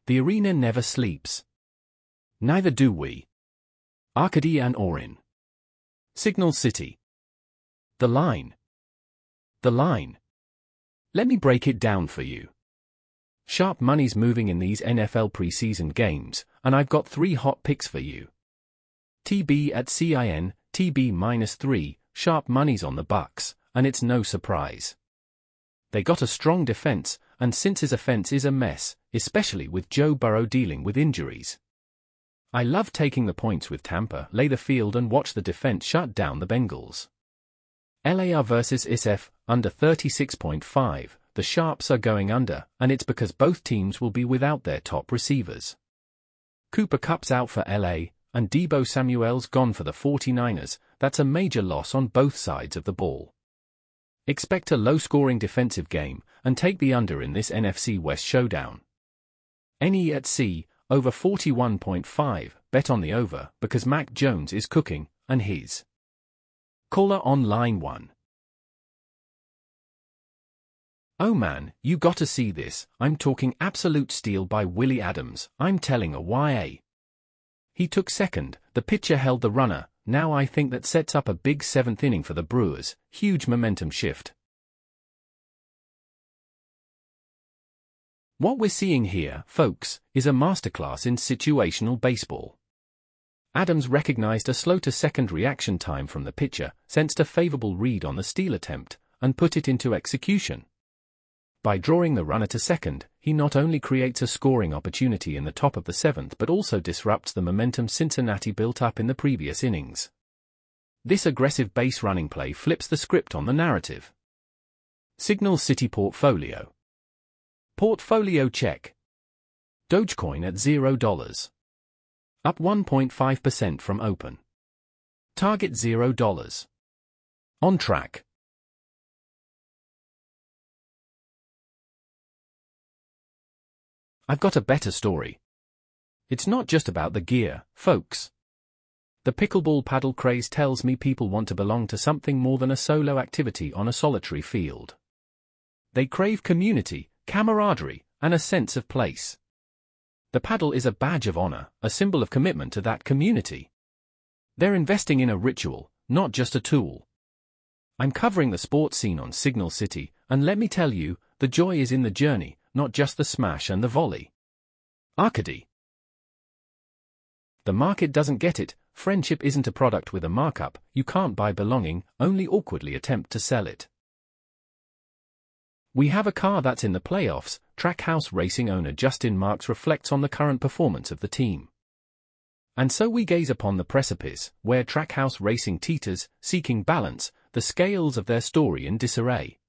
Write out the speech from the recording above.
The arena never sleeps. Neither do we. Arcady and Orin. Signal City. The line. The line. Let me break it down for you. Sharp money's moving in these NFL preseason games, and I've got 3 hot picks for you. TB at CIN, TB -3, sharp money's on the Bucks, and it's no surprise. They got a strong defense, and since his offense is a mess, especially with Joe Burrow dealing with injuries. I love taking the points with Tampa, lay the field and watch the defense shut down the Bengals. LAR versus SF, under 36.5, the Sharps are going under, and it's because both teams will be without their top receivers. Cooper Kupp's out for LA, and Deebo Samuel's gone for the 49ers. That's a major loss on both sides of the ball. Expect a low-scoring defensive game, and take the under in this NFC West showdown. NE at C, over 41.5, bet on the over, because Mac Jones is cooking, and his. Caller on line 1. Oh man, you gotta see this. I'm talking absolute steal by Willie Adams. I'm telling a YA. He took second, the pitcher held the runner. Now I think that sets up a big 7th inning for the Brewers. Huge momentum shift. What we're seeing here, folks, is a masterclass in situational baseball. Adams recognized a slow-to-second reaction time from the pitcher, sensed a favorable read on the steal attempt, and put it into execution. By drawing the runner to second, he not only creates a scoring opportunity in the top of the 7th but also disrupts the momentum Cincinnati built up in the previous innings. This aggressive base running play flips the script on the narrative. Signal City Portfolio. Portfolio check. Dogecoin at $0. Up 1.5% from open. Target $0. On track. I've got a better story. It's not just about the gear, folks. The pickleball paddle craze tells me people want to belong to something more than a solo activity on a solitary field. They crave community, camaraderie, and a sense of place. The paddle is a badge of honor, a symbol of commitment to that community. They're investing in a ritual, not just a tool. I'm covering the sports scene on Signal City, and let me tell you, the joy is in the journey, not just the smash and the volley. Arcady. The market doesn't get it. Friendship isn't a product with a markup. You can't buy belonging, only awkwardly attempt to sell it. We have a car that's in the playoffs. Trackhouse Racing owner Justin Marks reflects on the current performance of the team. And so we gaze upon the precipice, where Trackhouse Racing teeters, seeking balance, the scales of their story in disarray.